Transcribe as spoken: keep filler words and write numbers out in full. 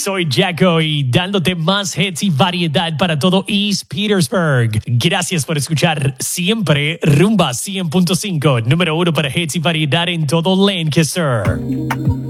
Soy Jacko y dándote más hits y variedad para todo East Petersburg. Gracias por escuchar siempre Rumba cien punto cinco, número uno para hits y variedad en todo Lancaster.